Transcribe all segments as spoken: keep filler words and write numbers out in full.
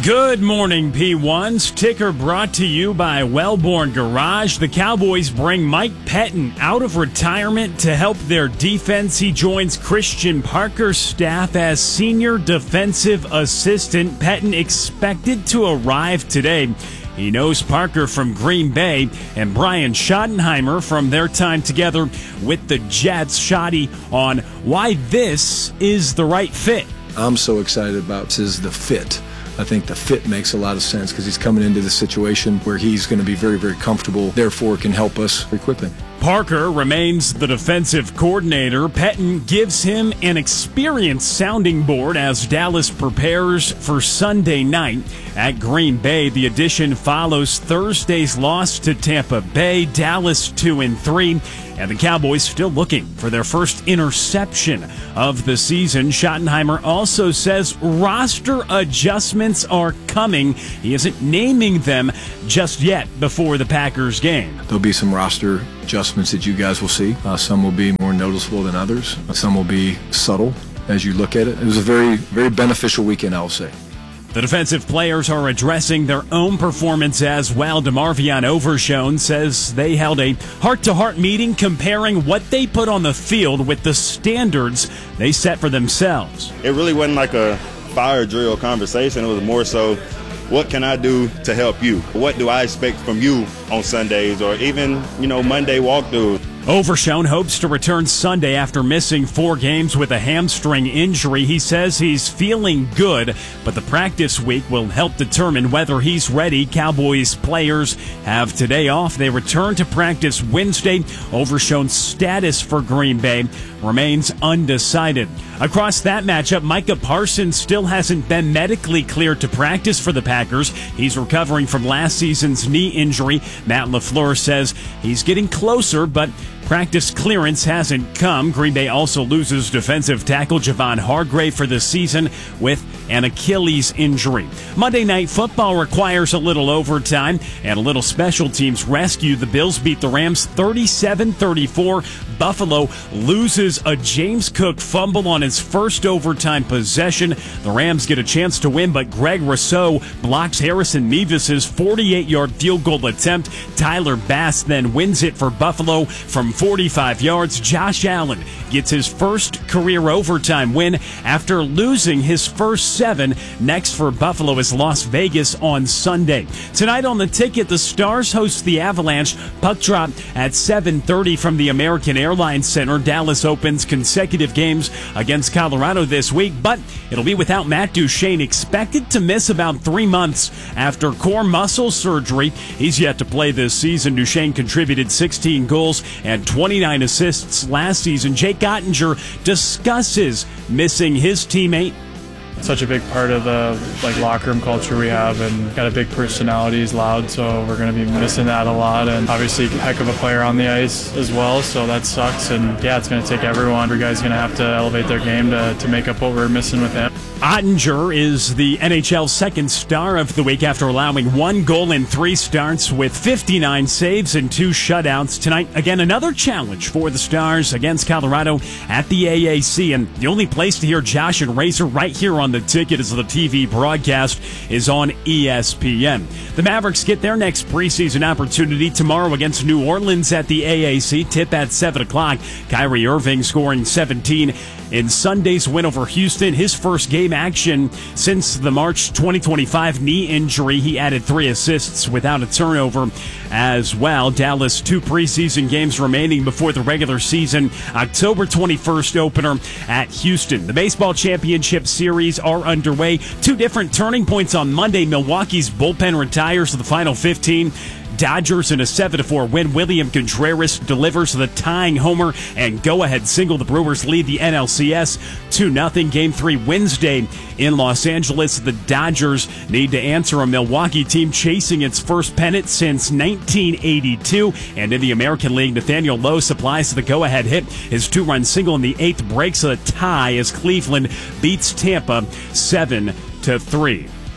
Good morning, P ones. Ticker brought to you by Wellborn Garage. The Cowboys bring Mike Pettine out of retirement to help their defense. He joins Christian Parker's staff as senior defensive assistant. Pettine expected to arrive today. He knows Parker from Green Bay and Brian Schottenheimer from their time together with the Jets. Schotty on why this is the right fit. I'm so excited about this is the fit. I think the fit makes a lot of sense because he's coming into the situation where he's going to be very, very comfortable, therefore can help us equip him. Parker remains the defensive coordinator. Pettine gives him an experienced sounding board as Dallas prepares for Sunday night at Green Bay. The addition follows Thursday's loss to Tampa Bay. Dallas two and three, and the Cowboys still looking for their first interception of the season. Schottenheimer also says roster adjustments are coming. He isn't naming them just yet before the Packers game. There'll be some roster adjustments that you guys will see. Uh, some will be more noticeable than others. Some will be subtle as you look at it. It was a very, very beneficial weekend, I'll say. The defensive players are addressing their own performance as well. DeMarvion Overshown says they held a heart-to-heart meeting comparing what they put on the field with the standards they set for themselves. It really wasn't like a fire drill conversation. It was more so, what can I do to help you? What do I expect from you on Sundays or even, you know, Monday walkthroughs? Overshown hopes to return Sunday after missing four games with a hamstring injury. He says he's feeling good, but the practice week will help determine whether he's ready. Cowboys players have today off. They return to practice Wednesday. Overshown's status for Green Bay remains undecided. Across that matchup, Micah Parsons still hasn't been medically cleared to practice for the Packers. He's recovering from last season's knee injury. Matt LaFleur says he's getting closer, but practice clearance hasn't come. Green Bay also loses defensive tackle Javon Hargrave for the season with an Achilles injury. Monday Night Football requires a little overtime and a little special teams rescue. The Bills beat the Rams thirty-seven thirty-four. Buffalo loses a James Cook fumble on his first overtime possession. The Rams get a chance to win, but Greg Rousseau blocks Harrison Mevis's forty-eight-yard field goal attempt. Tyler Bass then wins it for Buffalo from forty-five yards. Josh Allen gets his first career overtime win after losing his first seven. Next for Buffalo is Las Vegas on Sunday. Tonight on the ticket, the Stars host the Avalanche. Puck drop at seven thirty from the American Airlines Center. Dallas opens consecutive games against Colorado this week, but it'll be without Matt Duchene, expected to miss about three months after core muscle surgery. He's yet to play this season. Duchene contributed sixteen goals and twenty-nine assists last season. Jake Ottinger discusses missing his teammate. Such a big part of the like locker room culture we have, and got a big personality. He's loud, so we're going to be missing that a lot. And obviously, a heck of a player on the ice as well, so that sucks. And yeah, it's going to take everyone. Every guy's going to have to elevate their game to, to make up what we're missing with him. Ottinger is the N H L's second star of the week after allowing one goal in three starts with fifty-nine saves and two shutouts. Tonight, again, another challenge for the Stars against Colorado at the A A C. And the only place to hear Josh and Razor right here on the ticket as the T V broadcast is on E S P N. The Mavericks get their next preseason opportunity tomorrow against New Orleans at the A A C. Tip at seven o'clock. Kyrie Irving scoring seventeen in Sunday's win over Houston. His first game action since the March twenty twenty-five knee injury. He added three assists without a turnover as well. Dallas, two preseason games remaining before the regular season. October twenty-first opener at Houston. The baseball championship series are underway. Two different turning points on Monday. Milwaukee's bullpen retires to the final fifteen. Dodgers in a seven to four win. William Contreras delivers the tying homer and go-ahead single. The Brewers lead the N L C S two nothing. Game three Wednesday in Los Angeles. The Dodgers need to answer a Milwaukee team chasing its first pennant since nineteen eighty-two. And in the American League, Nathaniel Lowe supplies the go-ahead hit. His two-run single in the eighth breaks a tie as Cleveland beats Tampa seven to three.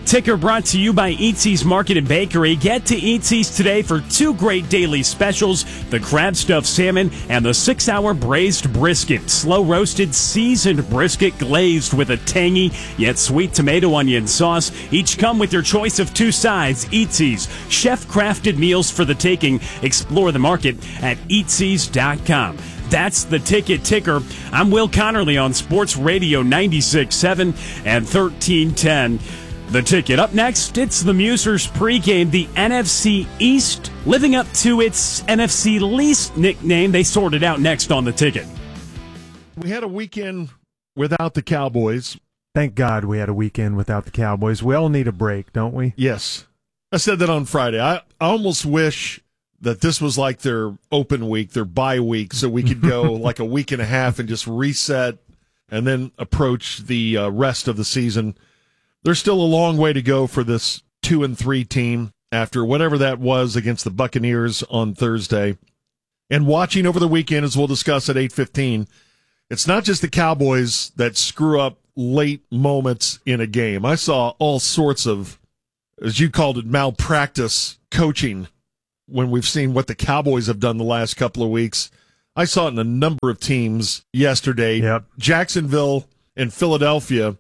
Ticker brought to you by Eatsy's Market and Bakery. Get to Eatsy's today for two great daily specials, the crab stuffed salmon and the six-hour braised brisket. Slow-roasted, seasoned brisket glazed with a tangy yet sweet tomato onion sauce. Each come with your choice of two sides. Eatsy's, chef-crafted meals for the taking. Explore the market at eatseas dot com. That's the Ticket Ticker. I'm Will Connerly on Sports Radio ninety-six point seven and thirteen ten. The Ticket. Up next, it's the Musers pregame. The N F C East living up to its N F C least nickname. They sort it out next on The Ticket. We had a weekend without the Cowboys. Thank God we had a weekend without the Cowboys. We all need a break, don't we? Yes. I said that on Friday. I, I almost wish that this was like their open week, their bye week, so we could go like a week and a half and just reset and then approach the uh, rest of the season. There's still a long way to go for this two and three team after whatever that was against the Buccaneers on Thursday. And watching over the weekend, as we'll discuss at eight fifteen, it's not just the Cowboys that screw up late moments in a game. I saw all sorts of, as you called it, malpractice coaching when we've seen what the Cowboys have done the last couple of weeks. I saw it in a number of teams yesterday. Yep. Jacksonville and Philadelphia.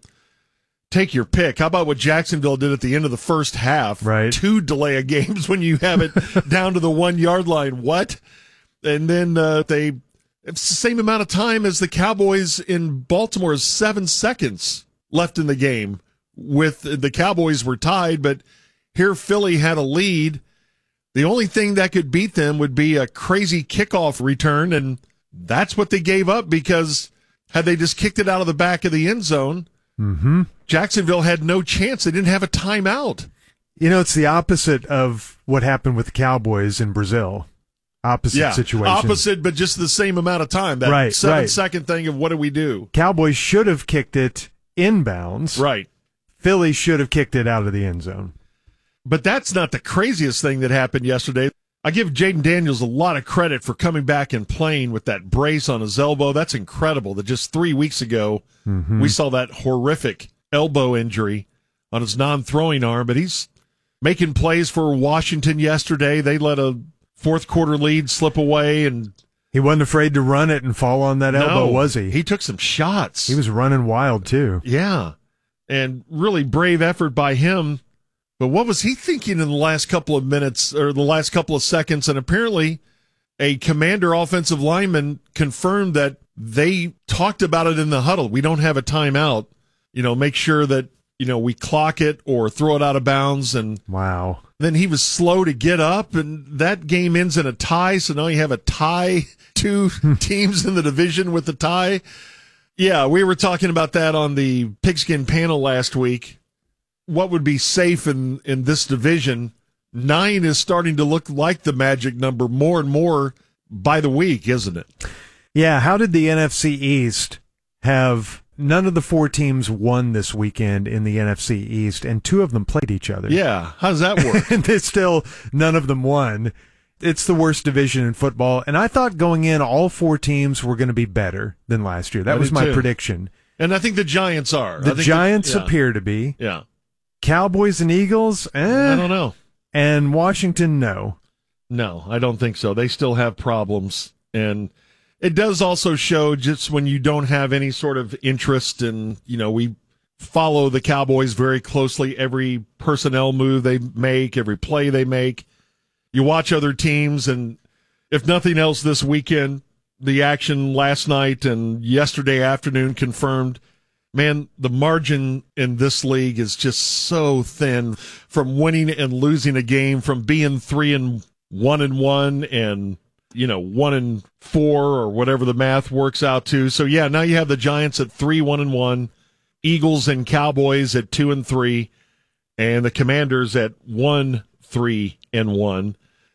Take your pick. How about what Jacksonville did at the end of the first half? Right. Two delay of games when you have it down to the one-yard line. What? And then uh, they, it's the same amount of time as the Cowboys in Baltimore, seven seconds left in the game. With the Cowboys were tied, but here Philly had a lead. The only thing that could beat them would be a crazy kickoff return, and that's what they gave up because had they just kicked it out of the back of the end zone, Mm-hmm. Jacksonville had no chance. They didn't have a timeout. You know, it's the opposite of what happened with the Cowboys in Brazil. Opposite Yeah, situation. opposite, but just the same amount of time. That Right, seven-second right. thing of what do we do? Cowboys should have kicked it inbounds. Right. Philly should have kicked it out of the end zone. But that's not the craziest thing that happened yesterday. I give Jaden Daniels a lot of credit for coming back and playing with that brace on his elbow. That's incredible that just three weeks ago Mm-hmm. we saw that horrific elbow injury on his non-throwing arm. But he's making plays for Washington yesterday. They let a fourth-quarter lead slip away. And He wasn't afraid to run it and fall on that elbow, no, was he? He took some shots. He was running wild, too. Yeah, and really brave effort by him. But what was he thinking in the last couple of minutes or the last couple of seconds? And apparently a Commander offensive lineman confirmed that they talked about it in the huddle. We don't have a timeout. You know, make sure that, you know, we clock it or throw it out of bounds. And Wow. then he was slow to get up, and that game ends in a tie. So now you have a tie, two teams in the division with the tie. Yeah, we were talking about that on the Pigskin panel last week. What would be safe in, in this division? Nine is starting to look like the magic number more and more by the week, isn't it? Yeah, how did the N F C East have none of the four teams won this weekend in the N F C East, and two of them played each other? Yeah, how does that work? And there's still none of them won. It's the worst division in football, and I thought going in, all four teams were going to be better than last year. That I was did my too. prediction. And I think the Giants are. The I think Giants that- yeah. appear to be. Yeah. Cowboys and Eagles, eh. I don't know. And Washington, no. No, I don't think so. They still have problems. And it does also show just when you don't have any sort of interest in, you know, we follow the Cowboys very closely. Every personnel move they make, every play they make. You watch other teams, and if nothing else this weekend, the action last night and yesterday afternoon confirmed, man, the margin in this league is just so thin from winning and losing a game, from being three and one and one and, you know, one and four or whatever the math works out to. So yeah, now you have the Giants at three, one and one, Eagles and Cowboys at two and three, and the Commanders at one, three and one.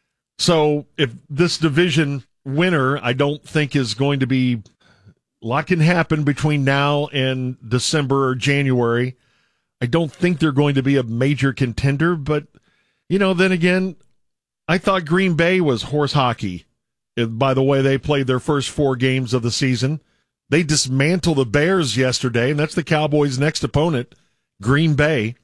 So if this division winner, I don't think is going to be, a lot can happen between now and December or January. I don't think they're going to be a major contender, but, you know, then again, I thought Green Bay was horse hockey. By the way, they played their first four games of the season. They dismantled the Bears yesterday, and that's the Cowboys' next opponent, Green Bay.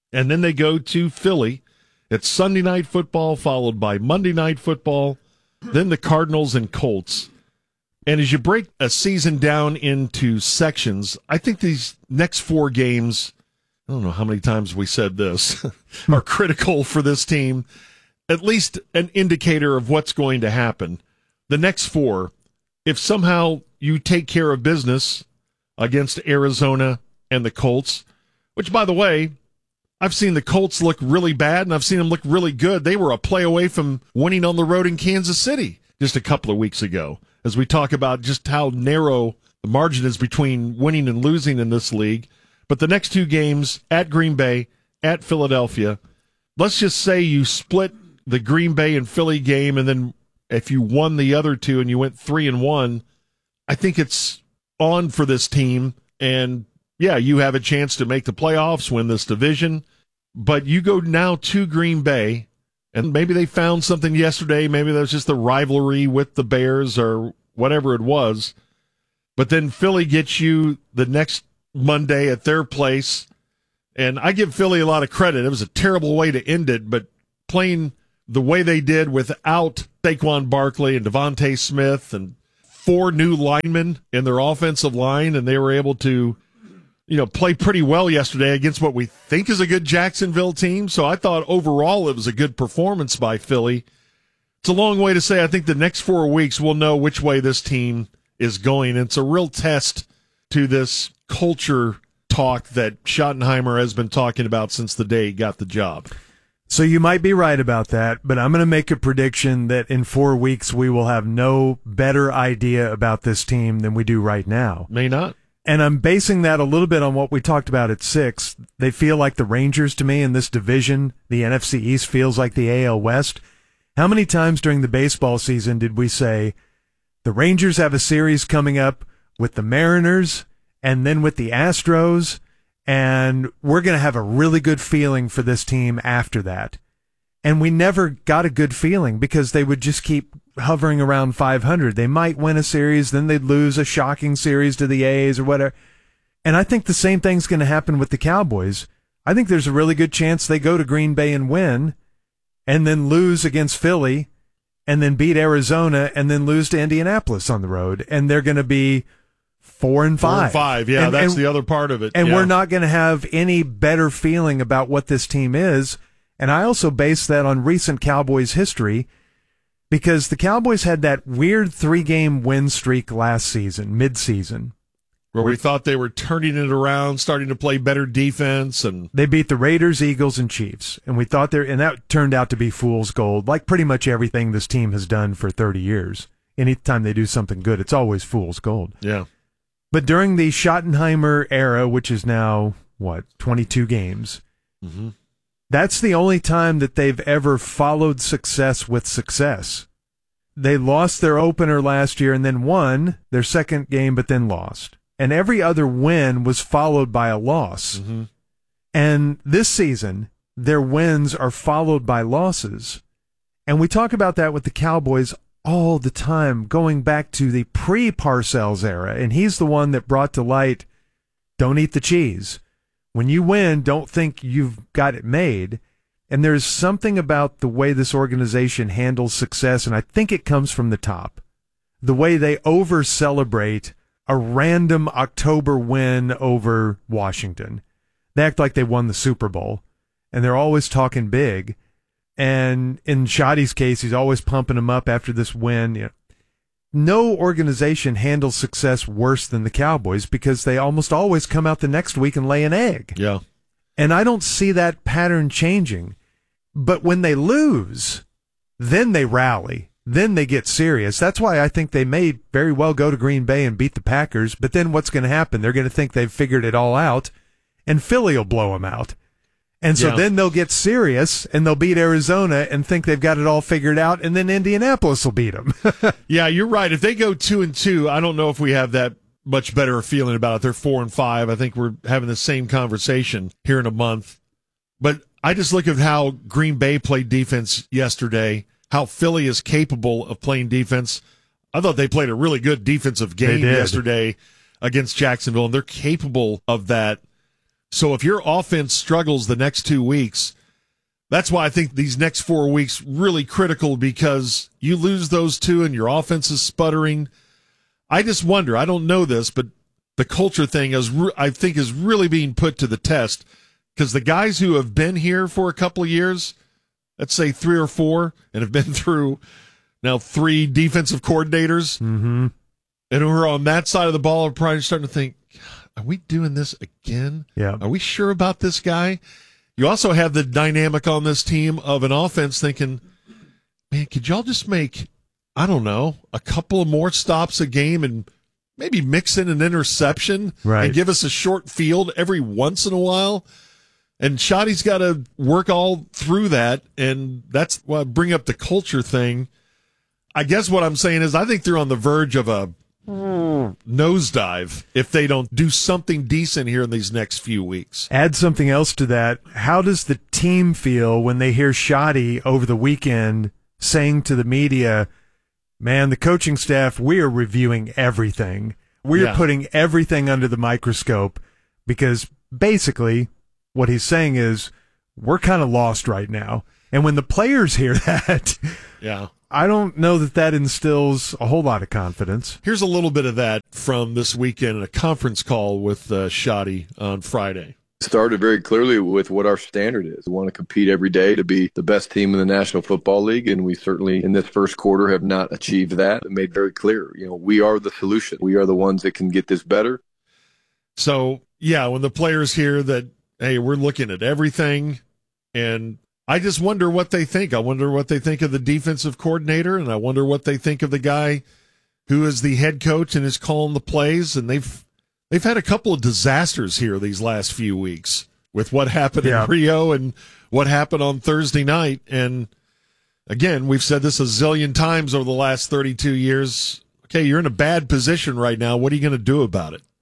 And then they go to Philly. It's Sunday Night Football, followed by Monday Night Football, then the Cardinals and Colts. And as you break a season down into sections, I think these next four games, I don't know how many times we said this, are critical for this team. At least an indicator of what's going to happen. The next four, if somehow you take care of business against Arizona and the Colts, which, by the way, I've seen the Colts look really bad, and I've seen them look really good. They were a play away from winning on the road in Kansas City just a couple of weeks ago, as we talk about just how narrow the margin is between winning and losing in this league. But the next two games, at Green Bay, at Philadelphia, let's just say you split the Green Bay and Philly game, and then if you won the other two and you went three and one, I think it's on for this team. And yeah, you have a chance to make the playoffs, win this division, but you go now to Green Bay, and maybe they found something yesterday. Maybe that was just the rivalry with the Bears or whatever it was. But then Philly gets you the next Monday at their place. And I give Philly a lot of credit. It was a terrible way to end it, but playing the way they did without Saquon Barkley and Devontae Smith and four new linemen in their offensive line, and they were able to, you know, play pretty well yesterday against what we think is a good Jacksonville team. So I thought overall it was a good performance by Philly. It's a long way to say I think the next four weeks we'll know which way this team is going. It's a real test to this culture talk that Schottenheimer has been talking about since the day he got the job. So you might be right about that, but I'm going to make a prediction that in four weeks we will have no better idea about this team than we do right now. May not. And I'm basing that a little bit on what we talked about at six. They feel like the Rangers to me in this division. The N F C East feels like the A L West. How many times during the baseball season did we say the Rangers have a series coming up with the Mariners and then with the Astros, and we're going to have a really good feeling for this team after that? And we never got a good feeling because they would just keep hovering around five hundred. They might win a series, then they'd lose a shocking series to the A's or whatever. And I think the same thing's going to happen with the Cowboys. I think there's a really good chance they go to Green Bay and win, and then lose against Philly, and then beat Arizona, and then lose to Indianapolis on the road. And they're going to be four and five. Four and five, yeah, and, that's and, the other part of it. And yeah. we're not going to have any better feeling about what this team is. And I also base that on recent Cowboys history, because the Cowboys had that weird three-game win streak last season, mid-season. Where we thought they were turning it around, starting to play better defense. And they beat the Raiders, Eagles, and Chiefs. And we thought they're, and that turned out to be fool's gold, like pretty much everything this team has done for thirty years. Anytime they do something good, it's always fool's gold. Yeah. But during the Schottenheimer era, which is now, what, twenty-two games, mm-hmm. that's the only time that they've ever followed success with success. They lost their opener last year and then won their second game, but then lost. And every other win was followed by a loss. Mm-hmm. And this season, their wins are followed by losses. And we talk about that with the Cowboys all the time, going back to the pre-Parcells era. And he's the one that brought to light, don't eat the cheese. When you win, don't think you've got it made. And there's something about the way this organization handles success, and I think it comes from the top. The way they over-celebrate a random October win over Washington. They act like they won the Super Bowl, and they're always talking big. And in Shoddy's case, he's always pumping them up after this win. You know, no organization handles success worse than the Cowboys because they almost always come out the next week and lay an egg. Yeah. And I don't see that pattern changing. But when they lose, then they rally. Then they get serious. That's why I think they may very well go to Green Bay and beat the Packers. But then what's going to happen? They're going to think they've figured it all out, and Philly will blow them out. And so yeah. then they'll get serious, and they'll beat Arizona and think they've got it all figured out, and then Indianapolis will beat them. Yeah, you're right. If they go two and two, I don't know if we have that much better a feeling about it. They're four and five. I think we're having the same conversation here in a month. But I just look at how Green Bay played defense yesterday, how Philly is capable of playing defense. I thought they played a really good defensive game yesterday against Jacksonville, and they're capable of that. So if your offense struggles the next two weeks, that's why I think these next four weeks really critical, because you lose those two and your offense is sputtering. I just wonder, I don't know this, but the culture thing is, I think, is really being put to the test, because the guys who have been here for a couple of years, let's say three or four, and have been through now three defensive coordinators, mm-hmm. and who are on that side of the ball are probably starting to think, are we doing this again? Yeah. Are we sure about this guy? You also have the dynamic on this team of an offense thinking, man, could y'all just make, I don't know, a couple of more stops a game and maybe mix in an interception right. and give us a short field every once in a while? And Shoddy's got to work all through that, and that's why I bring up the culture thing. I guess what I'm saying is I think they're on the verge of a nosedive if they don't do something decent here in these next few weeks. Add something else to that. How does the team feel when they hear Shoddy over the weekend saying to the media, man, the coaching staff, we are reviewing everything. We're Yeah. putting everything under the microscope, because basically what he's saying is we're kind of lost right now. And when the players hear that, Yeah. I don't know that that instills a whole lot of confidence. Here's a little bit of that from this weekend in a conference call with uh, Shoddy on Friday. Started very clearly with what our standard is. We want to compete every day to be the best team in the National Football League, and we certainly in this first quarter have not achieved that. It made very clear, you know, we are the solution. We are the ones that can get this better. So, yeah, when the players hear that, hey, we're looking at everything, and I just wonder what they think. I wonder what they think of the defensive coordinator, and I wonder what they think of the guy who is the head coach and is calling the plays. And they've they've had a couple of disasters here these last few weeks with what happened Yeah. in Rio and what happened on Thursday night. And again, we've said this a zillion times over the last thirty-two years. Okay, you're in a bad position right now. What are you going to do about it?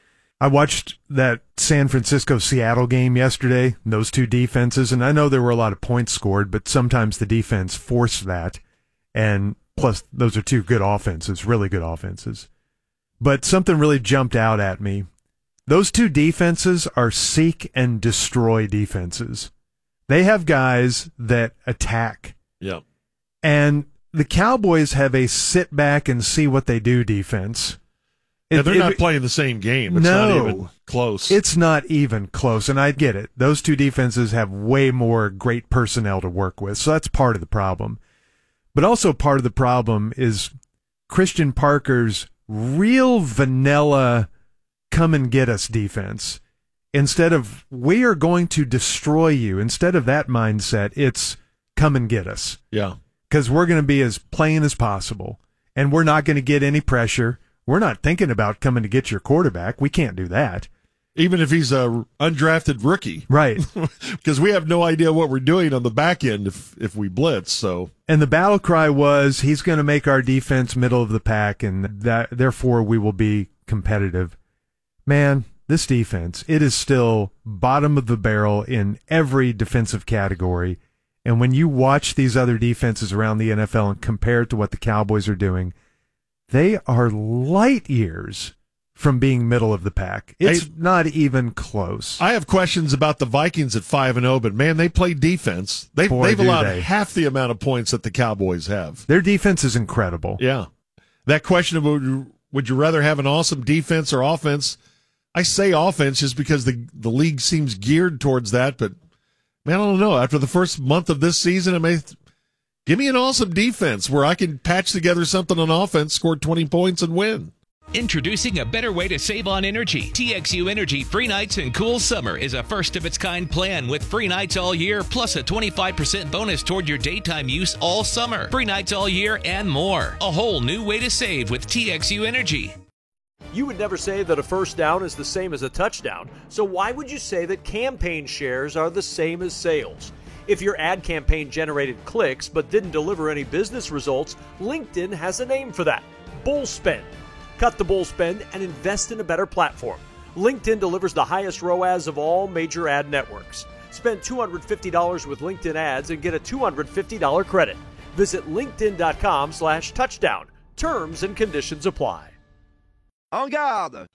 I watched that San Francisco-Seattle game yesterday, those two defenses, and I know there were a lot of points scored, but sometimes the defense forced that, and plus those are two good offenses, really good offenses. But something really jumped out at me. Those two defenses are seek and destroy defenses. They have guys that attack. Yeah. And the Cowboys have a sit back and see what they do defense. Yeah, It- they're it- not playing the same game. It's No. not even close. It's not even close, and I get it. Those two defenses have way more great personnel to work with, so that's part of the problem. But also part of the problem is Christian Parker's real vanilla come-and-get-us defense. Instead of, we are going to destroy you, instead of that mindset, it's come and get us. Yeah. Because we're going to be as plain as possible, and we're not going to get any pressure. We're not thinking about coming to get your quarterback. We can't do that. Even if he's a undrafted rookie. Right. Because we have no idea what we're doing on the back end if, if we blitz. So, And the battle cry was, he's going to make our defense middle of the pack, and that therefore we will be competitive. Man, this defense, it is still bottom of the barrel in every defensive category. And when you watch these other defenses around the N F L and compare it to what the Cowboys are doing, they are light years from being middle of the pack. It's Hey, not even close. I have questions about the Vikings at five and oh, but man, they play defense. They've, Boy, they've do allowed they. half the amount of points that the Cowboys have. Their defense is incredible. Yeah. That question of would you, would you rather have an awesome defense or offense? I say offense just because the, the league seems geared towards that, but man, I don't know. After the first month of this season, I may th- give me an awesome defense where I can patch together something on offense, score twenty points, and win. Introducing a better way to save on energy. T X U Energy Free Nights and Cool Summer is a first-of-its-kind plan with free nights all year, plus a twenty-five percent bonus toward your daytime use all summer. Free nights all year and more. A whole new way to save with T X U Energy. You would never say that a first down is the same as a touchdown, so why would you say that campaign shares are the same as sales? If your ad campaign generated clicks but didn't deliver any business results, LinkedIn has a name for that: bull spend. Cut the bull spend and invest in a better platform. LinkedIn delivers the highest R O A S of all major ad networks. Spend two hundred fifty dollars with LinkedIn ads and get a two hundred fifty dollars credit. Visit linkedin.com slash touchdown. Terms and conditions apply. En garde!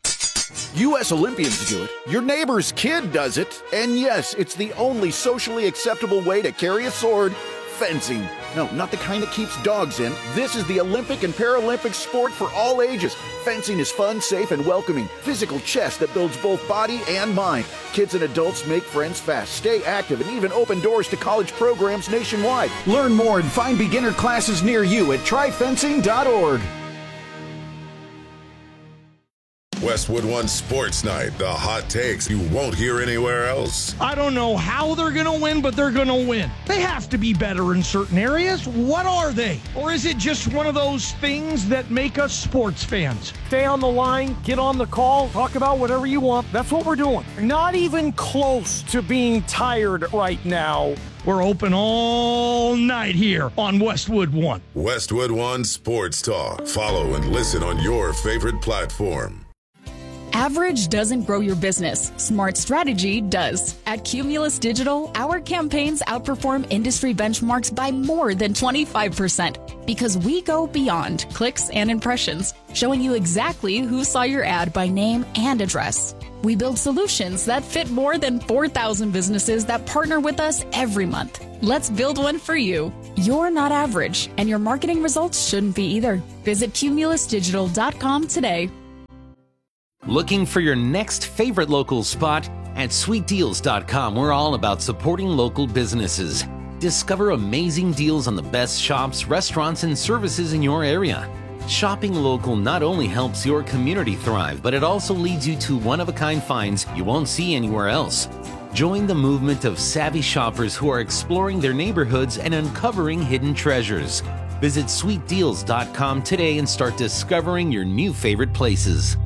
U S Olympians do it, your neighbor's kid does it, and yes, it's the only socially acceptable way to carry a sword, fencing. No, not the kind that keeps dogs in. This is the Olympic and Paralympic sport for all ages. Fencing is fun, safe, and welcoming. Physical chess that builds both body and mind. Kids and adults make friends fast, stay active, and even open doors to college programs nationwide. Learn more and find beginner classes near you at try fencing dot org. Westwood One Sports Night, the hot takes you won't hear anywhere else. I don't know how they're going to win, but they're going to win. They have to be better in certain areas. What are they? Or is it just one of those things that make us sports fans? Stay on the line, get on the call, talk about whatever you want. That's what we're doing. Not even close to being tired right now. We're open all night here on Westwood One. Westwood One Sports Talk. Follow and listen on your favorite platform. Average doesn't grow your business. Smart strategy does. At Cumulus Digital, our campaigns outperform industry benchmarks by more than twenty-five percent because we go beyond clicks and impressions, showing you exactly who saw your ad by name and address. We build solutions that fit more than four thousand businesses that partner with us every month. Let's build one for you. You're not average, and your marketing results shouldn't be either. Visit cumulus digital dot com today. Looking for your next favorite local spot? At sweet deals dot com, we're all about supporting local businesses. Discover amazing deals on the best shops, restaurants, and services in your area. Shopping local not only helps your community thrive, but it also leads you to one-of-a-kind finds you won't see anywhere else. Join the movement of savvy shoppers who are exploring their neighborhoods and uncovering hidden treasures. Visit sweet deals dot com today and start discovering your new favorite places.